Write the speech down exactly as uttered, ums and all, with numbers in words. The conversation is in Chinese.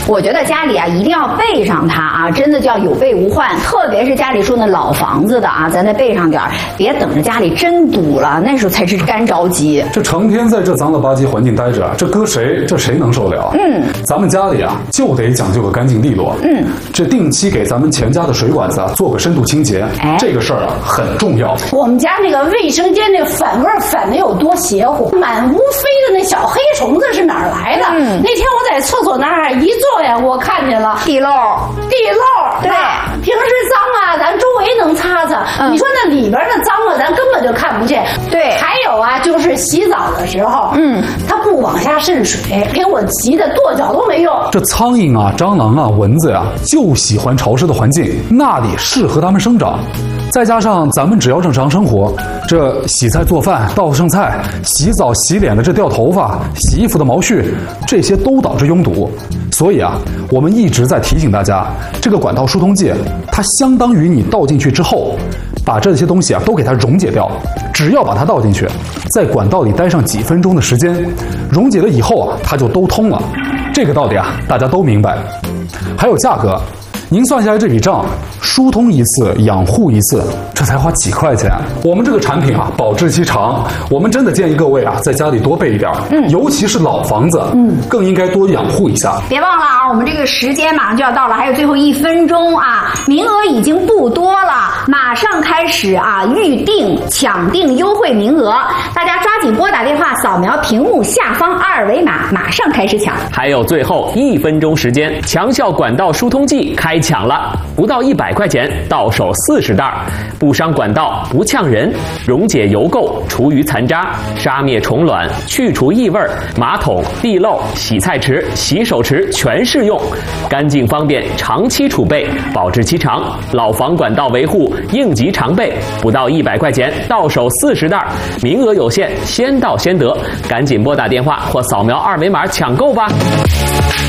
我觉得家里啊一定要备上它啊，真的叫有备无患。特别是家里住那老房子的啊，咱再备上点儿，别等着家里真堵了，那时候才是干着急。 这成天在这脏了吧唧环境待着，这搁谁这谁能受了？嗯，咱们家里啊就得讲究个干净利落。嗯，这定期给咱们全家的水管子啊做个深度清洁，哎，这个事儿啊很重要。 我们家那个卫生间那个反味反的有多邪乎，满屋飞的那小黑虫子是哪儿来的？嗯，那天我在厕所那儿一坐呀，我看见了地漏， 地漏。对，平时脏啊，咱周围能擦擦。嗯，你说那里边的脏啊，咱根本就看不见。 对， 还有啊，就是洗澡的时候，嗯，它不往下渗水，给我急的跺脚都没用。 这苍蝇啊、蟑螂啊、蚊子呀、啊，就喜欢潮湿的环境，那里适合它们生长。再加上咱们只要正常生活，这洗菜做饭、倒剩菜、洗澡洗脸的这掉头发、洗衣服的毛絮，这些都导致拥堵。所以啊，我们一直在提醒大家，这个管道疏通剂，它相当于你倒进去之后，把这些东西啊都给它溶解掉。只要把它倒进去，在管道里待上几分钟的时间，溶解了以后啊，它就都通了。这个道理啊，大家都明白。还有价格。您算下来这笔账，疏通一次，养护一次，这才花几块钱。我们这个产品啊，保质期长，我们真的建议各位啊，在家里多备一点，嗯，尤其是老房子，嗯，更应该多养护一下。 别忘了啊，我们这个时间马上就要到了，还有最后一分钟啊，名额已经不多了，马上开始啊，预定抢订优惠名额，大家抓紧拨打电话，扫描屏幕下方二维码，马上开始抢。 还有最后一分钟时间，强效管道疏通剂开抢了，不到一百块钱到手四十袋，不伤管道，不呛人，溶解油垢，除余残渣，杀灭虫卵，去除异味，马桶、地漏、洗菜池、洗手池全适用，干净方便，长期储备，保质期长，老房管道维护应急常备，不到一百块钱到手四十袋，名额有限，先到先得，赶紧拨打电话或扫描二维码抢购吧。